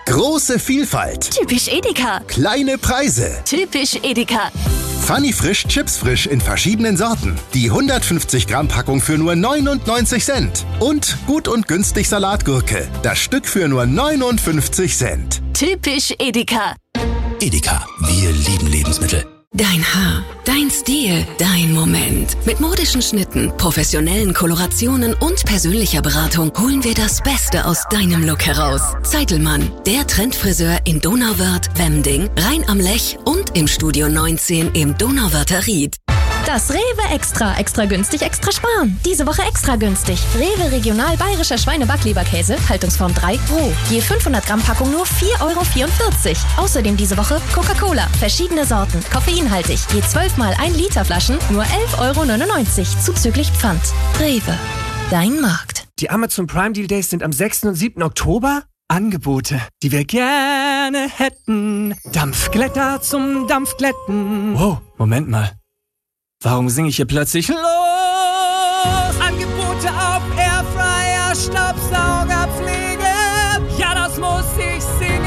Große Vielfalt. Typisch Edeka. Kleine Preise. Typisch Edeka. Funny Frisch Chips Frisch in verschiedenen Sorten. Die 150 Gramm Packung für nur 99 Cent. Und gut und günstig Salatgurke. Das Stück für nur 59 Cent. Typisch Edeka. Edeka, wir lieben Lebensmittel. Dein Haar, dein Stil, dein Moment. Mit modischen Schnitten, professionellen Kolorationen und persönlicher Beratung holen wir das Beste aus deinem Look heraus. Zeitelmann, der Trendfriseur in Donauwörth, Wemding, Rhein am Lech und im Studio 19 im Donauwörther Ried. Das Rewe Extra. Extra günstig, extra sparen. Diese Woche extra günstig. Rewe Regional Bayerischer Schweine-Backleberkäse, Haltungsform 3, roh. Je 500 Gramm Packung nur 4,44 €. Außerdem diese Woche Coca-Cola. Verschiedene Sorten, koffeinhaltig. Je 12 mal 1 Liter Flaschen nur 11,99 € zuzüglich Pfand. Rewe, dein Markt. Die Amazon Prime Deal Days sind am 6. und 7. Oktober. Angebote, die wir gerne hätten. Dampfglätter zum Dampfglätten. Wow, Moment mal. Warum singe ich hier plötzlich los? Angebote auf Airfryer, Staubsaugerpflege. Ja, das muss ich singen.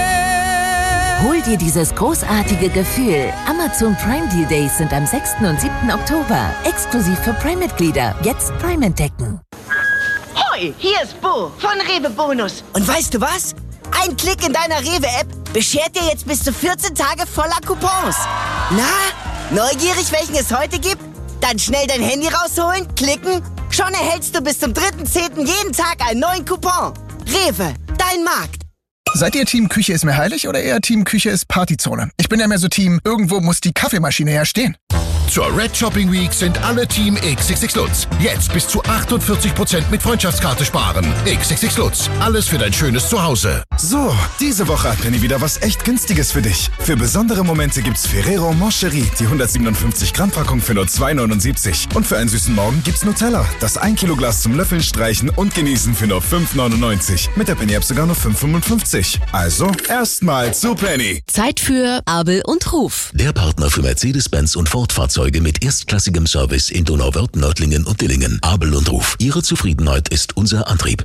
Hol dir dieses großartige Gefühl. Amazon Prime Deal Days sind am 6. und 7. Oktober. Exklusiv für Prime-Mitglieder. Jetzt Prime entdecken. Hoi, hier ist Bo von Rewe Bonus. Und weißt du was? Ein Klick in deiner Rewe-App beschert dir jetzt bis zu 14 Tage voller Coupons. Na, neugierig, welchen es heute gibt? Dann schnell dein Handy rausholen, klicken. Schon erhältst du bis zum 3.10. jeden Tag einen neuen Coupon. Rewe, dein Markt. Seid ihr Team Küche ist mir heilig oder eher Team Küche ist Partyzone? Ich bin ja mehr so Team, irgendwo muss die Kaffeemaschine ja stehen. Zur Red Shopping Week sind alle Team XXX Lutz. Jetzt bis zu 48% mit Freundschaftskarte sparen. XXX Lutz. Alles für dein schönes Zuhause. So, diese Woche hat Penny wieder was echt Günstiges für dich. Für besondere Momente gibt's Ferrero Moncherie, die 157 Gramm Packung für nur 2,79. Und für einen süßen Morgen gibt's Nutella, das 1 Kilo Glas zum Löffeln, Streichen und Genießen für nur 5,99. Mit der Penny App sogar nur 5,55. Also, erstmal zu Penny. Zeit für Abel und Ruf. Der Partner für Mercedes-Benz und Ford-Fahrzeuge mit erstklassigem Service in Donauwörth, Nördlingen und Dillingen. Abel und Ruf. Ihre Zufriedenheit ist unser Antrieb.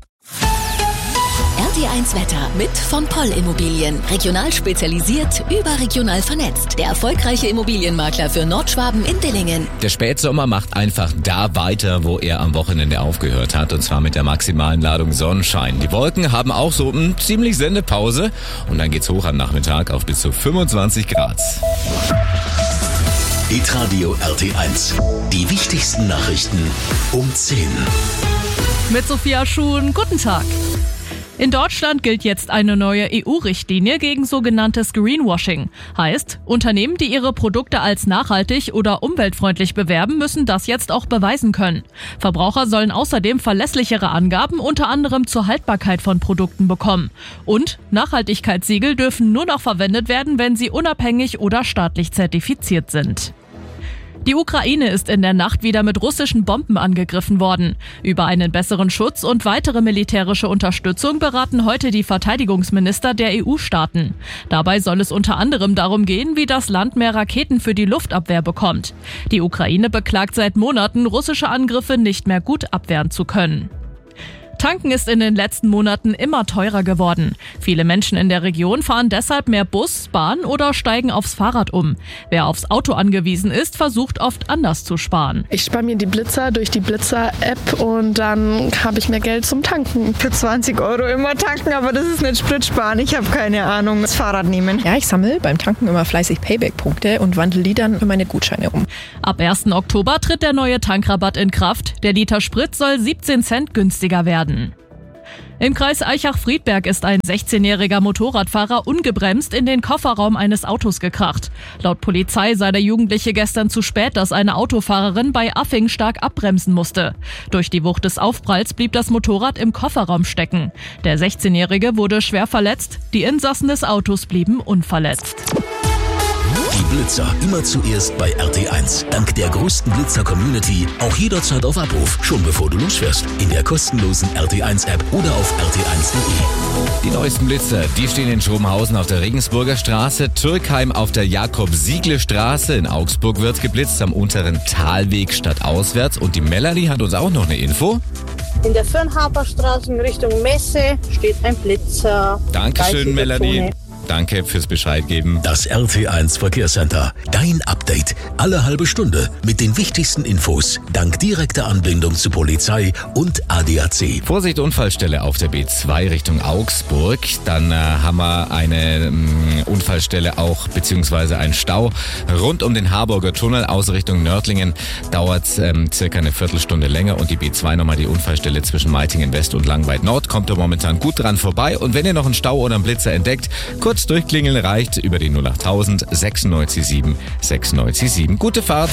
RT1 Wetter mit von Poll Immobilien. Regional spezialisiert, überregional vernetzt. Der erfolgreiche Immobilienmakler für Nordschwaben in Dillingen. Der Spätsommer macht einfach da weiter, wo er am Wochenende aufgehört hat. Und zwar mit der maximalen Ladung Sonnenschein. Die Wolken haben auch so ziemlich Sendepause. Und dann geht's hoch am Nachmittag auf bis zu 25 Grad. Hitradio RT1. Die wichtigsten Nachrichten um 10. Mit Sophia Schuhn, guten Tag. In Deutschland gilt jetzt eine neue EU-Richtlinie gegen sogenanntes Greenwashing. Heißt, Unternehmen, die ihre Produkte als nachhaltig oder umweltfreundlich bewerben, müssen das jetzt auch beweisen können. Verbraucher sollen außerdem verlässlichere Angaben unter anderem zur Haltbarkeit von Produkten bekommen. Und Nachhaltigkeitssiegel dürfen nur noch verwendet werden, wenn sie unabhängig oder staatlich zertifiziert sind. Die Ukraine ist in der Nacht wieder mit russischen Bomben angegriffen worden. Über einen besseren Schutz und weitere militärische Unterstützung beraten heute die Verteidigungsminister der EU-Staaten. Dabei soll es unter anderem darum gehen, wie das Land mehr Raketen für die Luftabwehr bekommt. Die Ukraine beklagt seit Monaten, russische Angriffe nicht mehr gut abwehren zu können. Tanken ist in den letzten Monaten immer teurer geworden. Viele Menschen in der Region fahren deshalb mehr Bus, Bahn oder steigen aufs Fahrrad um. Wer aufs Auto angewiesen ist, versucht oft anders zu sparen. Ich spare mir die Blitzer durch die Blitzer-App und dann habe ich mehr Geld zum Tanken. Für 20 € immer tanken, aber das ist nicht Spritsparen. Ich habe keine Ahnung. Das Fahrrad nehmen. Ja, ich sammle beim Tanken immer fleißig Payback-Punkte und wandle die dann für meine Gutscheine um. Ab 1. Oktober tritt der neue Tankrabatt in Kraft. Der Liter Sprit soll 17 Cent günstiger werden. Im Kreis Aichach-Friedberg ist ein 16-jähriger Motorradfahrer ungebremst in den Kofferraum eines Autos gekracht. Laut Polizei sei der Jugendliche gestern zu spät, dass eine Autofahrerin bei Affing stark abbremsen musste. Durch die Wucht des Aufpralls blieb das Motorrad im Kofferraum stecken. Der 16-Jährige wurde schwer verletzt, die Insassen des Autos blieben unverletzt. Die Blitzer immer zuerst bei RT1. Dank der größten Blitzer-Community auch jederzeit auf Abruf, schon bevor du losfährst. In der kostenlosen RT1-App oder auf rt1.de. Die neuesten Blitzer, die stehen in Schrobenhausen auf der Regensburger Straße, Türkheim auf der Jakob-Siegle-Straße, in Augsburg wird geblitzt am unteren Talweg stadtauswärts. Und die Melanie hat uns auch noch eine Info. In der Fürnhaberstraße in Richtung Messe steht ein Blitzer. Dankeschön, Melanie. Danke fürs Bescheid geben. Das RT1 Verkehrscenter. Dein Update. Alle halbe Stunde mit den wichtigsten Infos. Dank direkter Anbindung zu Polizei und ADAC. Vorsicht, Unfallstelle auf der B2 Richtung Augsburg. Dann haben wir eine Unfallstelle auch, beziehungsweise einen Stau rund um den Harburger Tunnel aus Richtung Nördlingen. Dauert circa eine Viertelstunde länger. Und die B2 nochmal die Unfallstelle zwischen Meitingen West und Langweid Nord. Kommt da momentan gut dran vorbei. Und wenn ihr noch einen Stau oder einen Blitzer entdeckt, kurz durchklingeln reicht über die 08000 967 967. Gute Fahrt.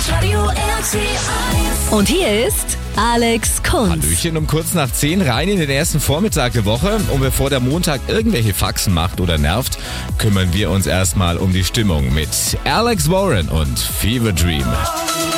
Und hier ist Alex Kunz. Hallöchen, um kurz nach 10 rein in den ersten Vormittag der Woche. Und bevor der Montag irgendwelche Faxen macht oder nervt, kümmern wir uns erstmal um die Stimmung mit Alex Warren und Fever Dream.